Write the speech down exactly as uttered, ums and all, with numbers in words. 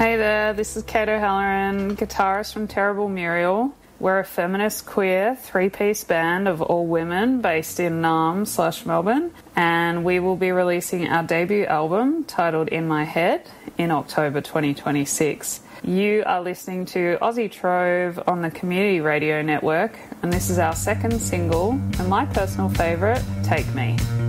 Hey there, this is Kate O'Halloran, guitarist from Terrible Muriel. We're a feminist queer three-piece band of all women based in Naarm slash Melbourne, and we will be releasing our debut album titled In My Head in October twenty twenty-six. You are listening to Aussie Trove on the Community Radio Network, and this is our second single and my personal favourite, Take Me.